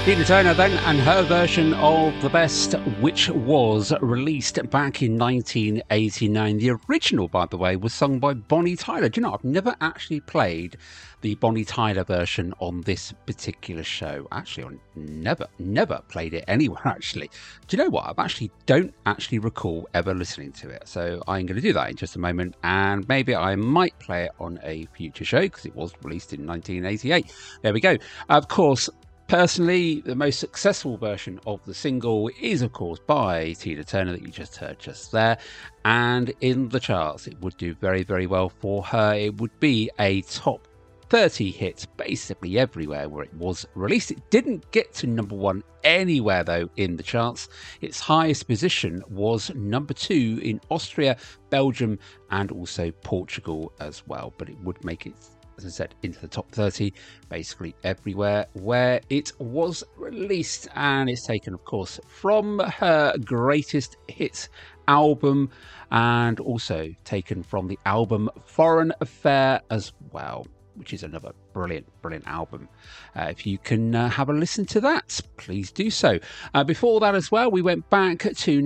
Tina Turner then, and her version of The Best, which was released back in 1989. The original, by the way, was sung by Bonnie Tyler. Do you know, I've never actually played the Bonnie Tyler version on this particular show. Actually, I never played it anywhere, actually. Do you know what? Don't actually recall ever listening to it. So I'm going to do that in just a moment, and maybe I might play it on a future show because it was released in 1988. There we go. Of course, personally, the most successful version of the single is, of course, by Tina Turner that you just heard just there. And in the charts, it would do very, very well for her. It would be a top 30 hit basically everywhere where it was released. It didn't get to number one anywhere, though, in the charts. Its highest position was number 2 in Austria, Belgium, and also Portugal as well. But it would make it, as I said, into the top 30 basically everywhere where it was released. And it's taken, of course, from her greatest hits album, and also taken from the album Foreign Affair as well, which is another brilliant album. If you can have a listen to that, please do so. Before that as well, we went back to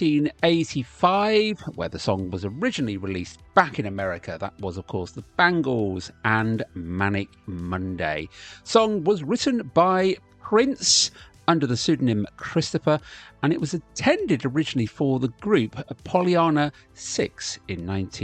1985, where the song was originally released back in America. That was, of course, the Bangles and Manic Monday. Song was written by Prince under the pseudonym Christopher, and it was intended originally for the group Pollyanna 6 in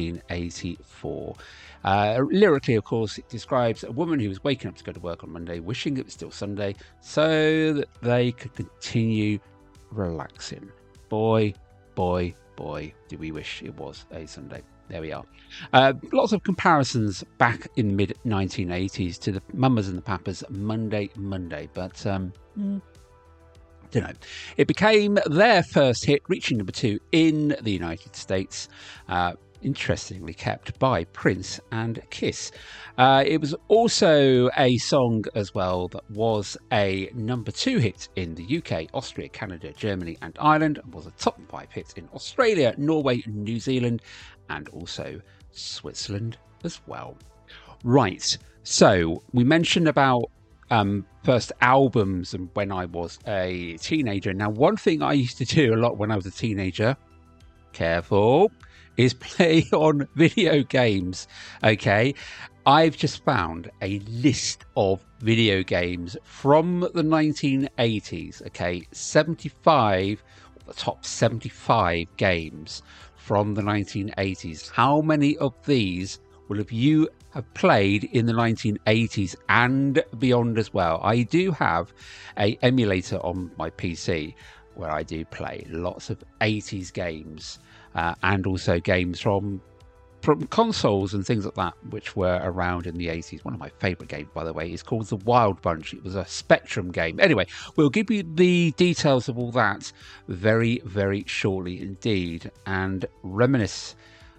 1984. Lyrically, of course, it describes a woman who was waking up to go to work on Monday, wishing it was still Sunday, so that they could continue relaxing. Boy, do we wish it was a Sunday. There we are. Lots of comparisons back in the mid-1980s to the Mamas and the Papas Monday, but don't know. It became their first hit, reaching number 2 in the United States. Interestingly kept by Prince and Kiss. It was also a song as well that was a number 2 hit in the UK, Austria, Canada, Germany and Ireland, and was a top 5 hit in Australia, Norway, New Zealand and also Switzerland as well. Right, so we mentioned about first albums and when I was a teenager. Now, one thing I used to do a lot when I was a teenager, careful, is play on video games. Okay, I've just found a list of video games from the 1980s. Okay, 75, the top 75 games from the 1980s. How many of these will you have played in the 1980s and beyond as well? I do have a emulator on my PC where I do play lots of 80s games. And also games from consoles and things like that, which were around in the 80s. One of my favourite games, by the way, is called The Wild Bunch. It was a Spectrum game. Anyway, we'll give you the details of all that very, very shortly indeed, and reminisce.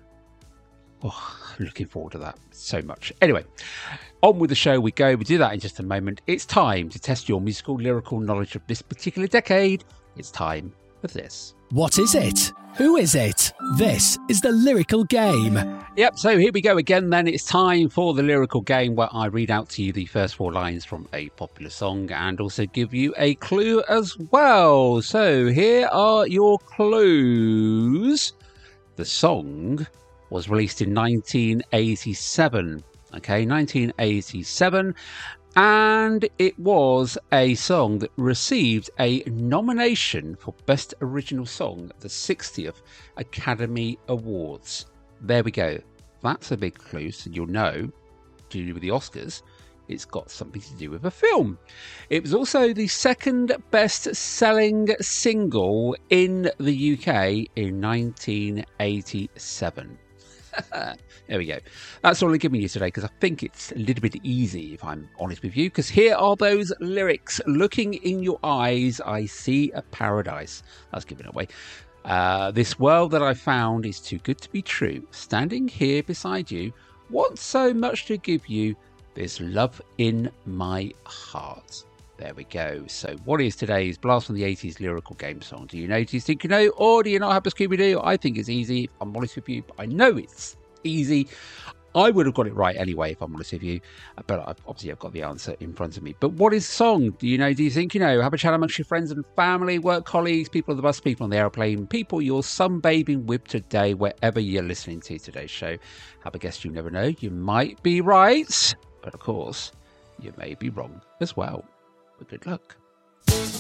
Oh, looking forward to that so much. Anyway, on with the show we go. We'll do that in just a moment. It's time to test your musical, lyrical knowledge of this particular decade. It's time for this. What is it? Who is it? This is the Lyrical Game. Yep, so here we go again then. It's time for the Lyrical Game, where I read out to you the first 4 lines from a popular song and also give you a clue as well. So here are your clues. The song was released in 1987. Okay, 1987. And it was a song that received a nomination for Best Original Song at the 60th Academy Awards. There we go. That's a big clue, so you'll know, to do with the Oscars, it's got something to do with a film. It was also the second best-selling single in the UK in 1987. There we go. That's all I'm giving you today because I think it's a little bit easy, if I'm honest with you, because here are those lyrics. Looking in your eyes, I see a paradise. That's giving it away. This world that I found is too good to be true. Standing here beside you, want so much to give you. There's love in my heart. There we go. So what is today's Blast from the 80s Lyrical Game song? Do you know? Do you think you know? Or do you not have a Scooby-Doo? I think it's easy, if I'm honest with you, but I know it's easy. I would have got it right anyway, if I'm honest with you. But I've got the answer in front of me. But what is the song? Do you think, have a chat amongst your friends and family, work colleagues, people on the bus, people on the aeroplane, people you're sunbathing with today, wherever you're listening to today's show. Have a guess, you never know. You might be right. But of course, you may be wrong as well. But good luck.